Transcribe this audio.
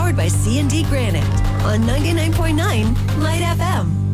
powered by C&D Granite on 99.9 Light FM.